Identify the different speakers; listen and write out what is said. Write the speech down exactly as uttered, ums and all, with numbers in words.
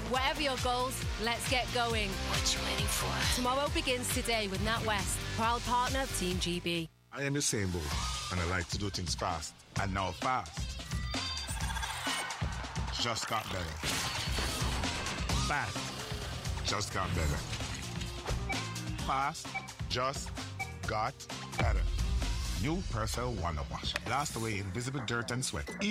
Speaker 1: Whatever your goals, let's get going.
Speaker 2: What you waiting for?
Speaker 1: Tomorrow begins today with NatWest, proud partner of Team G B.
Speaker 3: I am Usain Bolt, and I like to do things fast. And now fast just got better. Fast just got better. Fast just got better. New Persil Wonder Wash. Blast away invisible dirt and sweat.